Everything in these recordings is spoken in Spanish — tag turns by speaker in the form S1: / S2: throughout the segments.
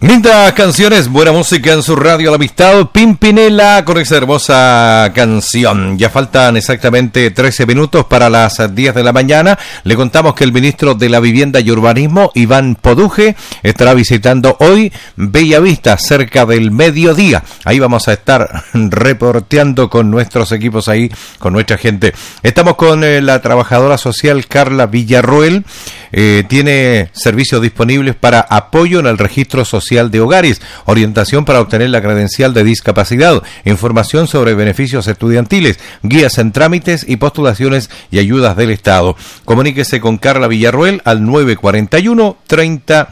S1: Lindas canciones, buena música en su radio La Amistad, Pimpinela con esa hermosa canción. Ya faltan exactamente 13 minutos para las 10 de la mañana. Le contamos que el ministro de la Vivienda y Urbanismo, Iván Poduje, estará visitando hoy Bellavista cerca del mediodía. Ahí vamos a estar reporteando con nuestros equipos ahí, con nuestra gente. Estamos con la trabajadora social Carla Villarroel. Tiene servicios disponibles para apoyo en el registro social de hogares, orientación para obtener la credencial de discapacidad, información sobre beneficios estudiantiles, guías en trámites y postulaciones y ayudas del Estado. Comuníquese con Carla Villarroel al 941 30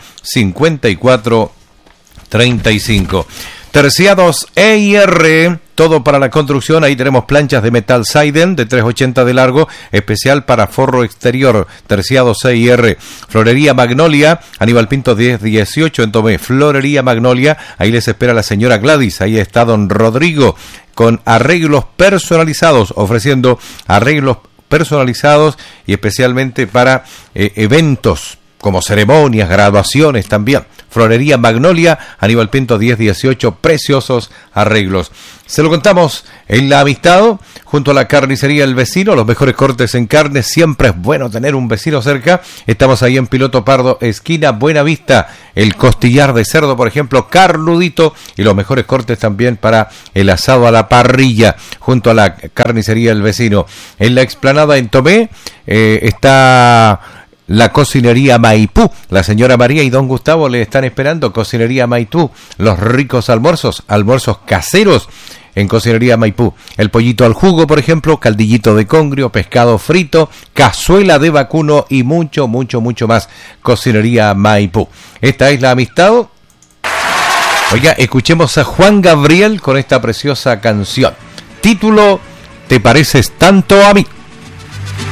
S1: 54 35. Terciados EIR, todo para la construcción. Ahí tenemos planchas de metal Seiden de 3,80 de largo, especial para forro exterior. Terciados EIR. Florería Magnolia, Aníbal Pinto 1018 en Tomé. Florería Magnolia, ahí les espera la señora Gladys. Ahí está don Rodrigo con arreglos personalizados, ofreciendo arreglos personalizados y especialmente para eventos como ceremonias, graduaciones también. Florería Magnolia, Aníbal Pinto 1018, preciosos arreglos. Se lo contamos en La Amistad, junto a la carnicería El Vecino, los mejores cortes en carne. Siempre es bueno tener un vecino cerca. Estamos ahí en Piloto Pardo, esquina Buenavista. El costillar de cerdo, por ejemplo, carnudito, y los mejores cortes también para el asado a la parrilla, junto a la carnicería El Vecino. En la explanada en Tomé está la cocinería Maipú. La señora María y don Gustavo le están esperando. Cocinería Maipú, los ricos almuerzos caseros en Cocinería Maipú. El pollito al jugo, por ejemplo, caldillito de congrio, pescado frito, cazuela de vacuno y mucho, mucho, mucho más. Cocinería Maipú. Esta es La Amistad. Oiga, escuchemos a Juan Gabriel con esta preciosa canción. Título: ¿Te pareces tanto a mí?